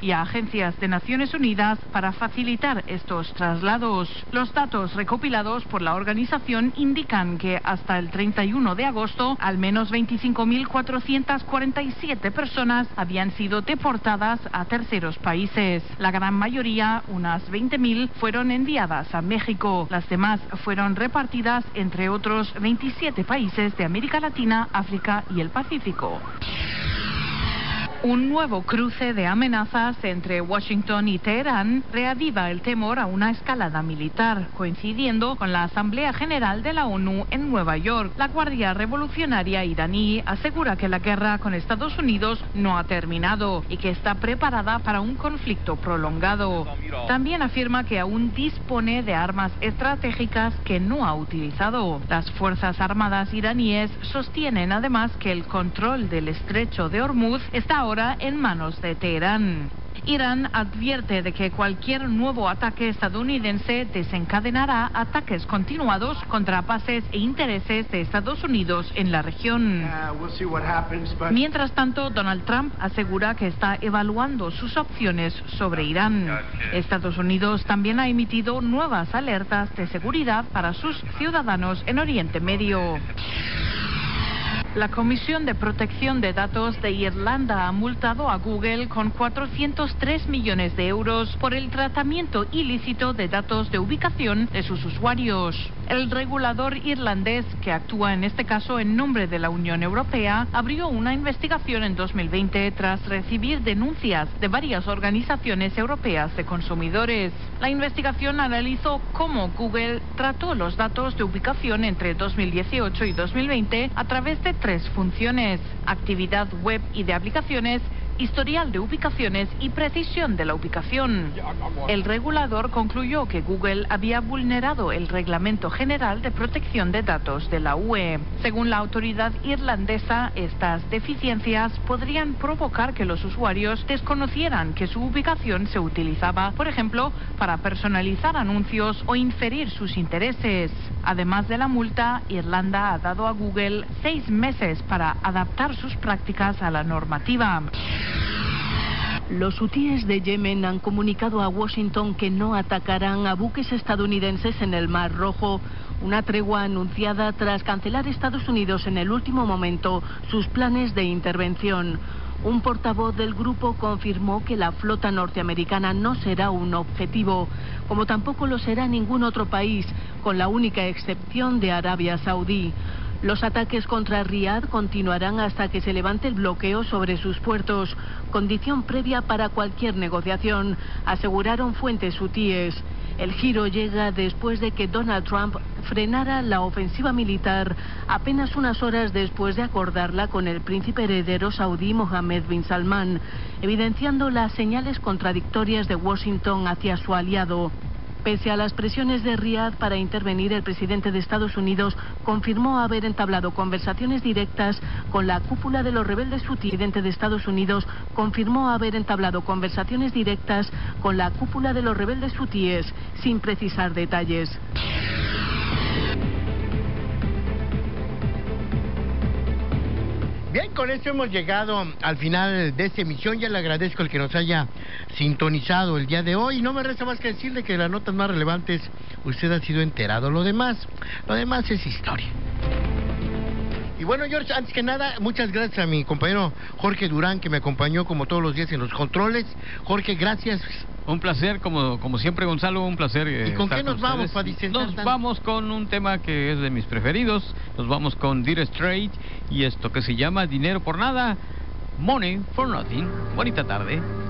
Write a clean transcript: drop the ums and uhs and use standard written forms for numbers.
y a agencias de Naciones Unidas para facilitar estos traslados. Los datos recopilados por la organización indican que hasta el 31 de agosto, al menos 25.447 personas habían sido deportadas a terceros países. La gran mayoría, unas 20.000, fueron enviadas a México. Las demás fueron repartidas entre otros 27 países de América Latina, África y el Pacífico. Un nuevo cruce de amenazas entre Washington y Teherán reaviva el temor a una escalada militar, coincidiendo con la Asamblea General de la ONU en Nueva York. La Guardia Revolucionaria iraní asegura que la guerra con Estados Unidos no ha terminado y que está preparada para un conflicto prolongado. También afirma que aún dispone de armas estratégicas que no ha utilizado. Las Fuerzas Armadas iraníes sostienen además que el control del estrecho de Hormuz está ahora en manos de Teherán. Irán advierte de que cualquier nuevo ataque estadounidense desencadenará ataques continuados contra bases e intereses de Estados Unidos en la región. Mientras tanto, Donald Trump asegura que está evaluando sus opciones sobre Irán. Estados Unidos también ha emitido nuevas alertas de seguridad para sus ciudadanos en Oriente Medio. La Comisión de Protección de Datos de Irlanda ha multado a Google con 403 millones de euros por el tratamiento ilícito de datos de ubicación de sus usuarios. El regulador irlandés, que actúa en este caso en nombre de la Unión Europea, abrió una investigación en 2020 tras recibir denuncias de varias organizaciones europeas de consumidores. La investigación analizó cómo Google trató los datos de ubicación entre 2018 y 2020 a través de 3 funciones: actividad web y de aplicaciones, historial de ubicaciones y precisión de la ubicación. El regulador concluyó que Google había vulnerado el Reglamento General de Protección de Datos de la UE. Según la autoridad irlandesa, estas deficiencias podrían provocar que los usuarios desconocieran que su ubicación se utilizaba, por ejemplo, para personalizar anuncios o inferir sus intereses. Además de la multa, Irlanda ha dado a Google 6 meses para adaptar sus prácticas a la normativa. Los hutíes de Yemen han comunicado a Washington que no atacarán a buques estadounidenses en el Mar Rojo, una tregua anunciada tras cancelar Estados Unidos en el último momento sus planes de intervención. Un portavoz del grupo confirmó que la flota norteamericana no será un objetivo, como tampoco lo será ningún otro país, con la única excepción de Arabia Saudí. Los ataques contra Riad continuarán hasta que se levante el bloqueo sobre sus puertos, condición previa para cualquier negociación, aseguraron fuentes hutíes. El giro llega después de que Donald Trump frenara la ofensiva militar apenas unas horas después de acordarla con el príncipe heredero saudí Mohammed bin Salman, evidenciando las señales contradictorias de Washington hacia su aliado. Pese a las presiones de Riad para intervenir, el presidente de Estados Unidos confirmó haber entablado conversaciones directas con la cúpula de los rebeldes hutíes. El presidente de Estados Unidos confirmó haber entablado conversaciones directas con la cúpula de los rebeldes hutíes, sin precisar detalles. Bien, con esto hemos llegado al final de esta emisión. Ya le agradezco el que nos haya sintonizado el día de hoy. No me resta más que decirle que las notas más relevantes usted ha sido enterado. Lo demás es historia. Y bueno, George, antes que nada, muchas gracias a mi compañero Jorge Durán, que me acompañó como todos los días en los controles. Jorge, gracias. Un placer, como siempre, Gonzalo, un placer. ¿Y con qué nos vamos para disentar? Nos vamos con un tema que es de mis preferidos. Nos vamos con Dire Straits y esto que se llama Dinero por Nada, Money for Nothing. Bonita tarde.